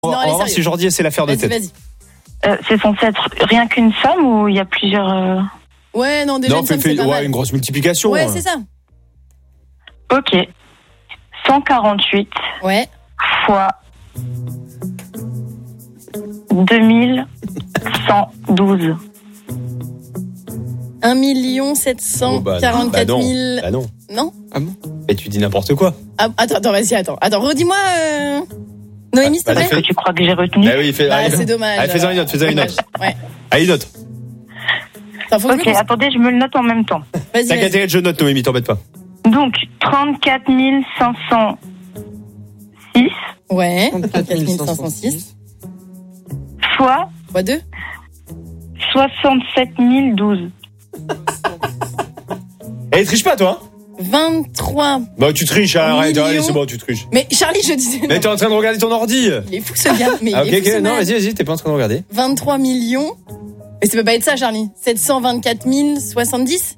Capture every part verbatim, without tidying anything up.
On va, Non, on va voir si Jordi c'est l'affaire de vas-y, tête. vas-y. Euh, c'est censé être rien qu'une somme ou il y a plusieurs... Euh... Ouais, non, déjà Non, une fais, somme, fais, c'est pas ouais, mal. une grosse multiplication. Ouais, hein. c'est ça. Ok. cent quarante-huit Ouais. fois deux mille cent douze. un million sept Oh, bah, cent quarante-quatre bah non. mille. Bah non. Non Ah bon? Et tu dis n'importe quoi. ah, Attends, attends, vas-y, attends. Attends, redis-moi, euh... Noémie, s'il te Bah, plaît. Est-ce que tu crois que j'ai retenu? Bah oui, fais, Bah, allez, c'est dommage. Allez, fais-en une note, fais-en une Dommage. note. Ouais. Allez, note. Attends, faut que Ok, je me- attendez, je me le note en même temps. Vas-y, T'as qu'à vas-y. t'aider, je note, Noémie, t'embête pas. Donc, trente-quatre mille cinq cent six Ouais. trente-quatre mille cinq cinq cent cent six. six. fois Fois deux. soixante-sept mille douze. Eh, triche pas, toi. vingt-trois. Bah, tu triches, arrête, Millions. allez, c'est bon, tu triches. Mais Charlie, je disais. Mais non. t'es en train de regarder ton ordi. Il est fou ce gars. Mais Ah, il ok, est fou, ok, ce non, mec. vas-y, vas-y, t'es pas en train de regarder. vingt-trois millions. Mais ça peut pas être ça, Charlie. sept cent vingt-quatre mille soixante-dix.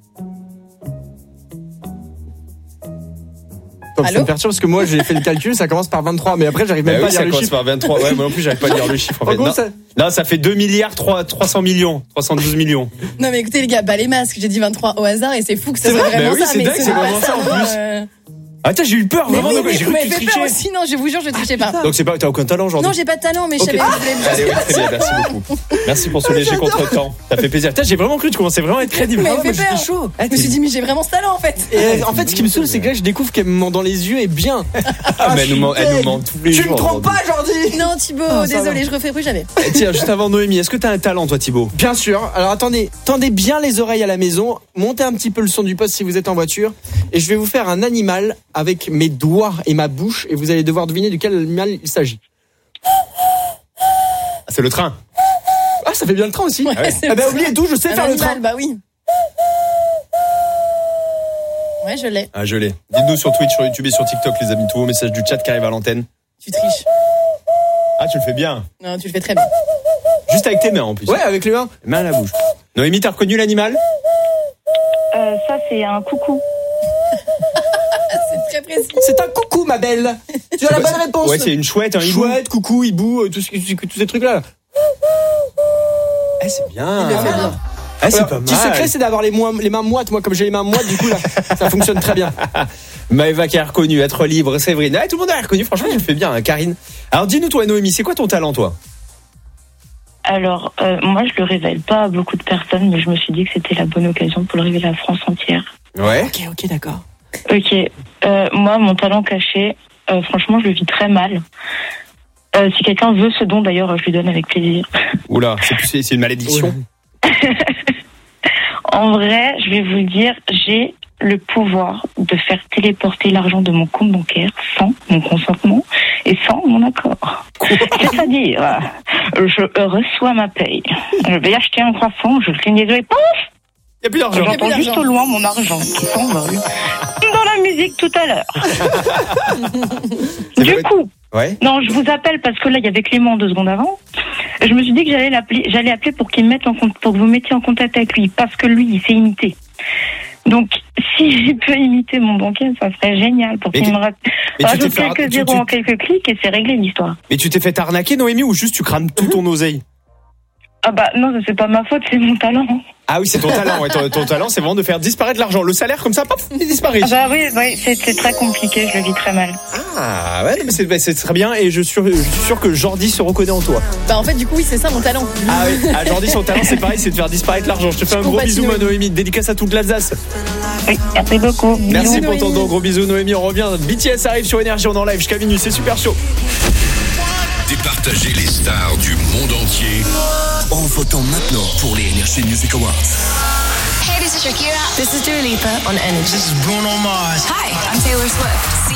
Attends, Allô ça me perturbe parce que moi j'ai fait le calcul, ça commence par vingt-trois, mais après j'arrive même Bah pas oui, à lire ça le commence chiffre. par vingt-trois. Ouais, moi non plus, j'arrive pas à lire le chiffre, en En fait. gros, Non, ça- non, ça fait deux milliards trois cents millions. trois cent douze millions. Non, mais écoutez, les gars, bah les masques, j'ai dit vingt-trois au hasard et c'est fou que ça C'est soit vrai, vraiment bah oui, ça. c'est mais dingue, c'est pas vraiment ça, en hein, plus. euh. Attends, j'ai eu peur, Mais vraiment, oui, donc, mais j'ai vous cru que m'avez tu fait peur trichais. aussi. Non, je vous jure, je trichais pas. Donc c'est pas, t'as aucun talent, aujourd'hui. Non, j'ai pas de talent, mais je Ok. savais que je voulais me Allez, ouais, très bien, merci beaucoup. Merci pour ce léger contretemps. Ça fait plaisir. Putain, j'ai vraiment cru que tu commençais vraiment à être crédible. Mais Ah ouais, il fait moi, peur. j'étais chaud. Je me suis dit, mais j'ai vraiment ce talent en fait. Et en fait, ce qui me saoule, c'est que là, je découvre qu'elle me ment dans les yeux et bien. Ah, mais elle je nous ment, suis elle nous deg. ment tous les Tu jours. me trompes pas, Jordi. Non, Thibaut, Ah, ça désolé, va. je refais plus jamais. Eh, Tiens, juste avant Noémie, est-ce que t'as un talent, toi, Thibaut? Bien sûr. Alors attendez, tendez bien les oreilles à la maison, montez un petit peu le son du poste si vous êtes en voiture, et je vais vous faire un animal avec mes doigts et ma bouche, et vous allez devoir deviner de quel animal il s'agit. Ah, c'est le train. Ah, ça fait bien le train aussi. Ouais, c'est Ah bah ça. oubliez tout, je sais Un faire le animal, train. Bah oui. Ouais, je l'ai. Ah, je l'ai. Dites-nous sur Twitch, sur YouTube et sur TikTok, les amis, tous vos messages du chat qui arrivent à l'antenne. Tu triches. Ah, tu le fais bien. Non, tu le fais très bien. Juste avec tes mains, en plus. Ouais, avec les mains. Main à la bouche. Noémie, t'as reconnu l'animal? Euh, ça, c'est un coucou. C'est très précis. C'est un coucou, ma belle. Tu as la bonne réponse. Ouais, c'est une chouette, un hibou. Chouette, coucou, hibou, euh, tout ce- tous tous ces trucs-là. Eh, c'est bien. Il le fait bien. Ah, c'est Alors, pas petit mal. secret, c'est d'avoir les, moi- les mains moites. Moi, comme j'ai les mains moites, du coup, là, ça fonctionne très bien. Maëva qui a reconnu, être libre, Séverine. Ah, tout le monde a reconnu, franchement, tu le fais bien, hein, Karine. Alors, dis-nous, toi, Noémie, c'est quoi ton talent, toi? Alors, euh, moi, je le révèle pas à beaucoup de personnes, mais je me suis dit que c'était la bonne occasion pour le révéler à la France entière. Ouais. Ok, ok, d'accord. Ok, euh, moi, mon talent caché, euh, franchement, je le vis très mal. Euh, si quelqu'un veut ce don, d'ailleurs, je lui donne avec plaisir. Oula, c'est, plus- c'est une malédiction. En vrai, je vais vous le dire, j'ai le pouvoir de faire téléporter l'argent de mon compte bancaire sans mon consentement et sans mon accord. C'est-à-dire, euh, je reçois ma paye, je vais acheter un croissant, je cligne les yeux et pouf, Il n'y a plus d'argent. Il y a j'entends plus juste d'argent. au loin mon argent qui s'envole. Dans la musique tout à l'heure. C'est Du vrai. coup, Ouais. non, je vous appelle parce que là, il y avait Clément deux secondes avant. Je me suis dit que j'allais l'appeler, j'allais appeler pour qu'il me mette en compte, pour que vous mettiez en contact avec lui, parce que lui, il sait imiter. Donc, si je peux imiter mon banquier, ça serait génial pour Mais qu'il tu- me ra- mais tu rajoute t'es fait ar- quelques tu- zéros tu- en quelques clics et c'est réglé l'histoire. Mais tu t'es fait arnaquer, Noémie, ou juste tu crames tout ton oseille? Ah bah non, ça, c'est pas ma faute, c'est mon talent. Ah oui, c'est ton talent. Ouais, ton, ton talent, c'est vraiment de faire disparaître l'argent. Le salaire, comme ça, paf, il disparaît. Ah bah oui, oui, c'est c'est très compliqué, je le vis très mal. Ah ouais, mais c'est, bah, c'est très bien et je suis, sûr, je suis sûr que Jordi se reconnaît en toi. Bah en fait, du coup, oui, c'est ça mon talent. Ah oui, ah, Jordi, son talent, c'est pareil, c'est de faire disparaître l'argent. Je te fais un gros compatis, bisou, ma Noémie. Noémie. Dédicace à toute l'Alsace. Oui, merci beaucoup. Merci Bisous, pour ton Noémie. don. Gros bisous, Noémie. On revient. B T S arrive sur Énergie. On est en live jusqu'à minuit. C'est super chaud. Départager les stars du monde entier en votant maintenant pour les Energy Music Awards. Hey, this is Shakira. This is Dua Lipa on Energy. This is Bruno Mars. Hi, I'm Taylor Swift.